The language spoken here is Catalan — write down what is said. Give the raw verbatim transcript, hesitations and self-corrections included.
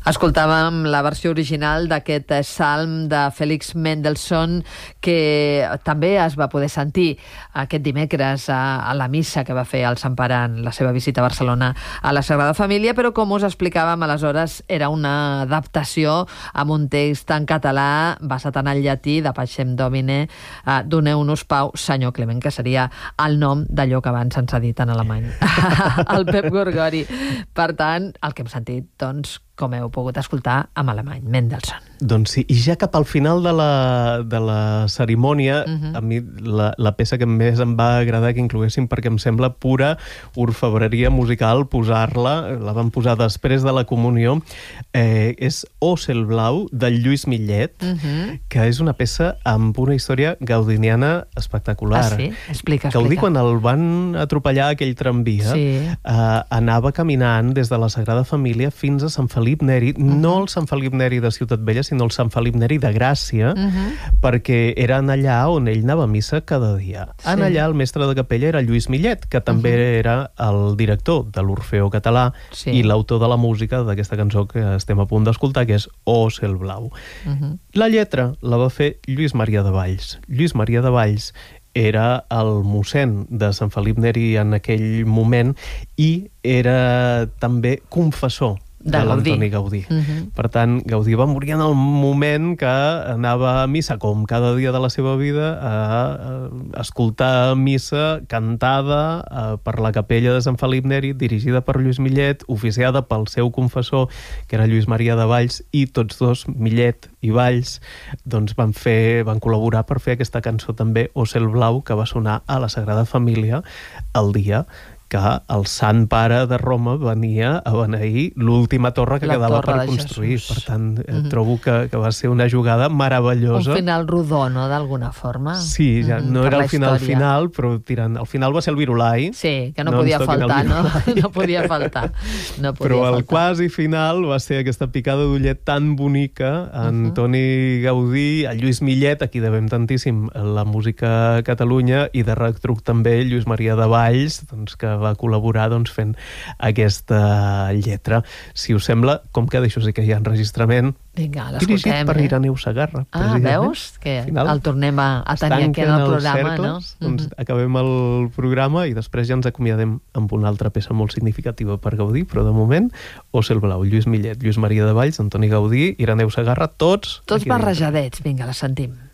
Escoltàvem la versió original d'aquest salm de Félix Mendelssohn, que també es va poder sentir aquest dimecres a, a la missa que va fer el Sant Pare en la seva visita a Barcelona a la Sagrada Família, però com us explicàvem aleshores era una adaptació amb un text en català basat en el llatí de Pacem Domine, uh, Doneu-nos pau, Senyor Clement, que seria el nom d'allò que abans ens ha dit en alemany el Pep Gorgori. Per tant, el que hem sentit, doncs, com heu pogut escoltar, amb alemany, Mendelssohn. Doncs sí, i ja cap al final de la, de la cerimònia, uh-huh. a mi la, la peça que més em va agradar que incloguéssim, perquè em sembla pura orfebreria musical posar-la, la van posar després de la comunió, eh, és Osselblau, del Lluís Millet, uh-huh. que és una peça amb una història gaudiniana espectacular. Ah, sí? Explica, explica. Gaudí, quan el van atropellar aquell tramvia, sí. eh, anava caminant des de la Sagrada Família fins a Sant Felip Neri, uh-huh. no el Sant Felip Neri de Ciutat Vella, sinó el Sant Felip Neri de Gràcia, uh-huh. perquè eren allà on ell anava a missa cada dia. Sí. En allà el mestre de capella era Lluís Millet, que també uh-huh. era el director de l'Orfeó Català sí. i l'autor de la música d'aquesta cançó que estem a punt d'escoltar, que és O Cel Blau. Uh-huh. La lletra la va fer Lluís Maria de Valls. Lluís Maria de Valls era el mossèn de Sant Felip Neri en aquell moment i era també confessor de, de l'Antoni Gaudí. Uh-huh. Per tant, Gaudí va morir en el moment que anava a missa, com cada dia de la seva vida, a, a escoltar missa cantada a, per la capella de Sant Felip Neri, dirigida per Lluís Millet, oficiada pel seu confessor, que era Lluís Maria de Valls, i tots dos, Millet i Valls, doncs van fer, van col·laborar per fer aquesta cançó també, O Cel Blau, que va sonar a la Sagrada Família el dia que el Sant Pare de Roma venia a beneir l'última torre que la quedava torre per construir. Per tant, mm-hmm. trobo que, que va ser una jugada meravellosa. Un final rodó, no?, d'alguna forma. Sí, ja, mm-hmm. no per era el final història. final, però tirant... El final va ser el Virulai. Sí, que no, no podia faltar, no? No podia faltar. No podia però el faltar. quasi final va ser aquesta picada d'ullet tan bonica a Antoni uh-huh. Gaudí, a Lluís Millet, a qui devem tantíssim la música a Catalunya, i de retruc també Lluís Maria de Valls, doncs, que va col·laborar doncs, fent aquesta lletra. Si us sembla, com que d'això sí que hi ha enregistrament, vinga, dirigit per Ireneu Segarra. Ah, veus? Que el tornem a, a tenir aquí en el programa, cercles, no? Doncs mm-hmm. acabem el programa i després ja ens acomiadem amb una altra peça molt significativa per Gaudí, però de moment, O Cel Blau, Lluís Millet, Lluís Maria de Valls, Antoni Gaudí, Ireneu Segarra, tots... Tots barrejadets. Vinga, la sentim.